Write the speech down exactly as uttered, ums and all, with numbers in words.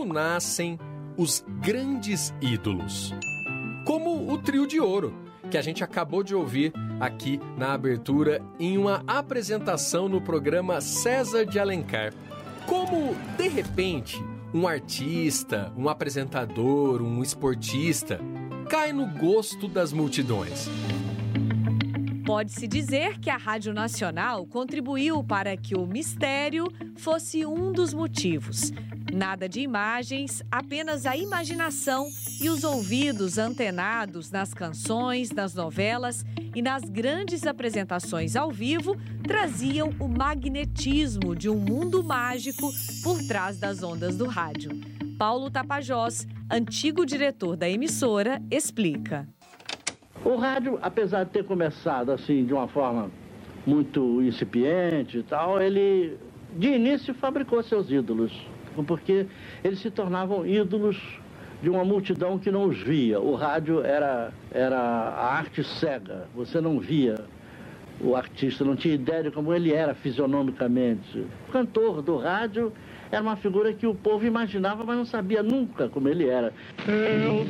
Como nascem os grandes ídolos? Como o Trio de Ouro, que a gente acabou de ouvir aqui na abertura em uma apresentação no programa César de Alencar. Como, de repente, um artista, um apresentador, um esportista cai no gosto das multidões? Pode-se dizer que a Rádio Nacional contribuiu para que o mistério fosse um dos motivos. Nada de imagens, apenas a imaginação e os ouvidos antenados nas canções, nas novelas e nas grandes apresentações ao vivo traziam o magnetismo de um mundo mágico por trás das ondas do rádio. Paulo Tapajós, antigo diretor da emissora, explica. O rádio, apesar de ter começado assim de uma forma muito incipiente e tal, ele de início fabricou seus ídolos, porque eles se tornavam ídolos de uma multidão que não os via. O rádio era, era a arte cega, você não via o artista, não tinha ideia de como ele era fisionomicamente. O cantor do rádio era uma figura que o povo imaginava, mas não sabia nunca como ele era. Eu